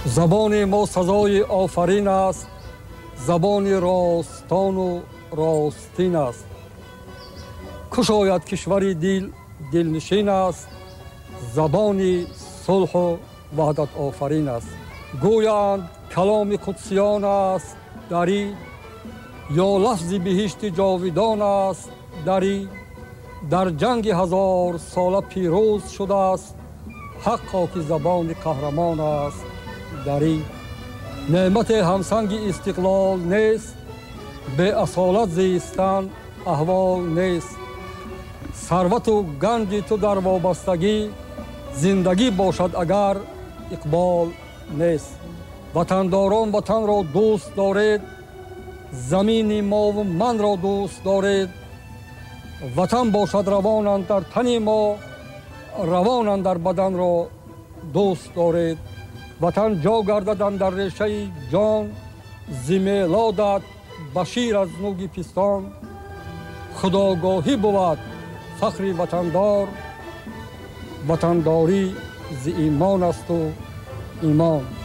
забони мо сазои офарин аст, забони ростону ростин аст. кушояд кишвари дилнишин аст, забони сулҳу ваҳдат офарин аст. гӯянд каломи қудсиён аст дарӣ, ё лафзи биҳишти ҷовидон аст дарӣ. дар ҷанги ҳазорсола пирӯз шудааст, ҳаққо ки забони қаҳрамон аст дарӣ. неъмате ҳамсанги истиқлол нест, беасолат зистан аҳвол нест. сарвату ганҷи ту дар вобастагӣ, зиндагӣ бошад агар иқбол нест. ватандорон ватанро дӯст доред, замини мову манро дӯст доред. ватан бошад равонан дар тани мо, равонан дар баданро дӯст доред. ватан ҷо гардад андар решаи ҷон, зимелодат ба шир аз нуги пистон. худогоҳӣ буд фахри ватандор, ватандорӣ зи имон асту имон.